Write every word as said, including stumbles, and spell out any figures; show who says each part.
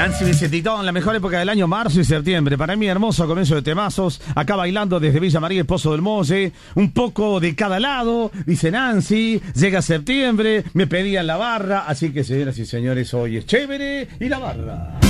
Speaker 1: Nancy Vicentitón, la mejor época del año, marzo y septiembre. Para mí, hermoso comienzo de temazos. Acá bailando desde Villa María, el Pozo del Molle. Un poco de cada lado, dice Nancy. Llega septiembre, me pedían la barra. Así que, señoras y señores, hoy es chévere y la barra.